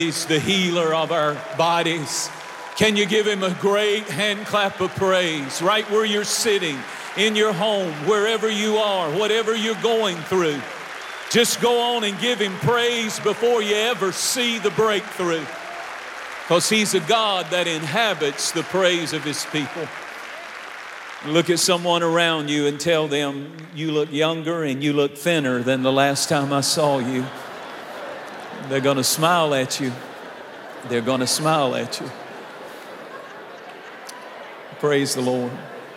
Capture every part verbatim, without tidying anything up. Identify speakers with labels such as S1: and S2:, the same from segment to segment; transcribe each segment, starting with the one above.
S1: He's the healer of our bodies. Can you give him a great hand clap of praise right where you're sitting, in your home, wherever you are, whatever you're going through? Just go on and give him praise before you ever see the breakthrough, because he's a God that inhabits the praise of his people. Look at someone around you and tell them, you look younger and you look thinner than the last time I saw you. They're going to smile at you. They're going to smile at you. Praise the Lord.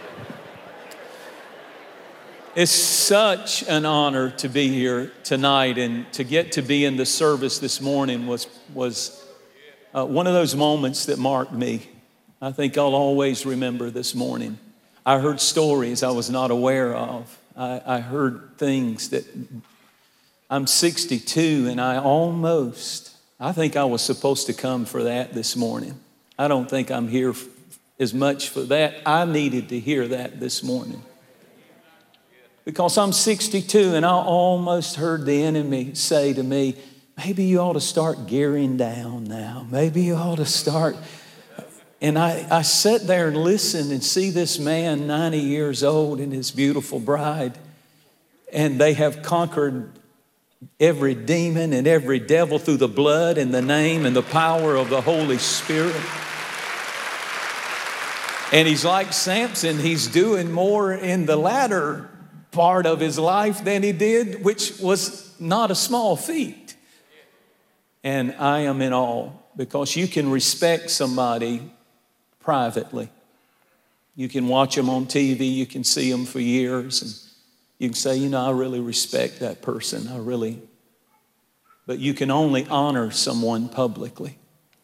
S1: It's such an honor to be here tonight, and to get to be in the service this morning was, was uh, one of those moments that marked me. I think I'll always remember this morning. I heard stories I was not aware of. I, I heard things that I'm sixty-two, and I almost, I think I was supposed to come for that this morning. I don't think I'm here f- as much for that. I needed to hear that this morning, because I'm sixty-two, and I almost heard the enemy say to me, maybe you ought to start gearing down now. Maybe you ought to start. And I, I sat there and listened and see this man, ninety years old, and his beautiful bride, and they have conquered every demon and every devil through the blood and the name and the power of the Holy Spirit. And he's like Samson. He's doing more in the latter part of his life than he did, which was not a small feat. And I am in awe, because you can respect somebody privately. You can watch them on T V. You can see them for years, and you can say, you know, I really respect that person. I really. But you can only honor someone publicly.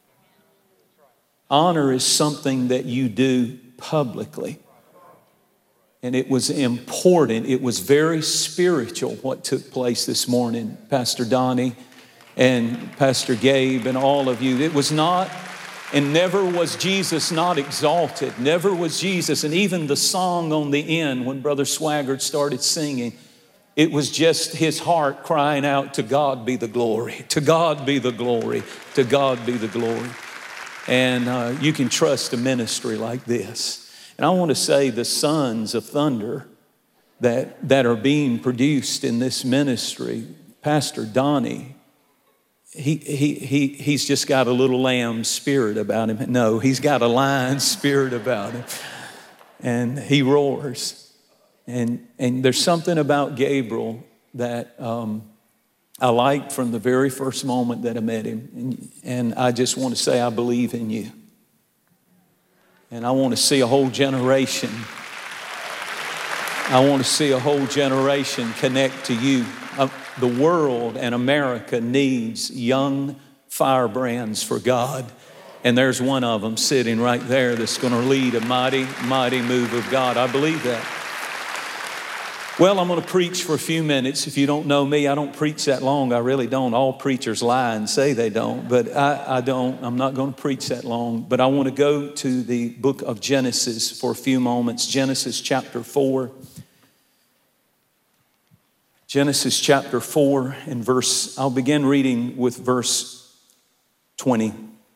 S1: Honor is something that you do publicly. And it was important. It was very spiritual what took place this morning, Pastor Donnie and Pastor Gabe and all of you. It was not, and never was Jesus not exalted. Never was Jesus. And even the song on the end, when Brother Swaggart started singing, it was just his heart crying out, to God be the glory. To God be the glory. To God be the glory. And uh, you can trust a ministry like this. And I want to say the sons of thunder that, that are being produced in this ministry, Pastor Donnie, He, he, he, he's just got a little lamb spirit about him. No, he's got a lion spirit about him. And he roars. And, and there's something about Gabriel that um, I liked from the very first moment that I met him. And, and I just want to say I believe in you. And I want to see a whole generation. I want to see a whole generation connect to you. Uh, the world and America needs young firebrands for God. And there's one of them sitting right there that's going to lead a mighty, mighty move of God. I believe that. Well, I'm going to preach for a few minutes. If you don't know me, I don't preach that long. I really don't. All preachers lie and say they don't, but I, I don't. I'm not going to preach that long. But I want to go to the book of Genesis for a few moments. Genesis chapter four. Genesis chapter four and verse, I'll begin reading with verse twenty.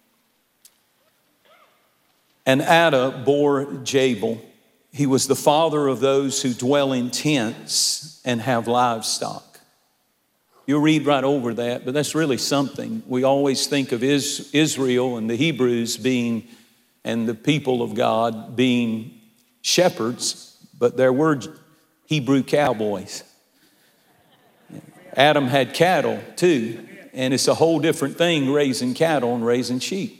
S1: And Ada bore Jabal. He was the father of those who dwell in tents and have livestock. You'll read right over that, but that's really something. We always think of Israel and the Hebrews being, and the people of God being shepherds, but there were Hebrew cowboys. Adam had cattle too, and it's a whole different thing raising cattle and raising sheep.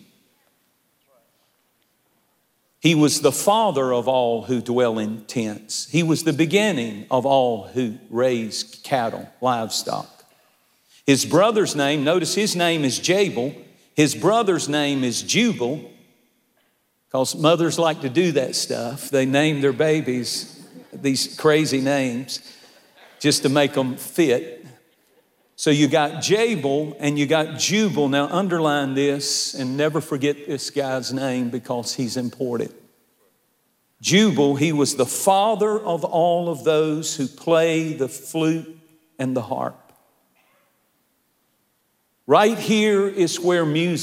S1: He was the father of all who dwell in tents. He was the beginning of all who raise cattle, livestock. His brother's name, notice his name is Jabal. His brother's name is Jubal, because mothers like to do that stuff. They name their babies these crazy names just to make them fit. So you got Jabal and you got Jubal. Now underline this and never forget this guy's name, because he's important. Jubal, he was the father of all of those who play the flute and the harp. Right here is where music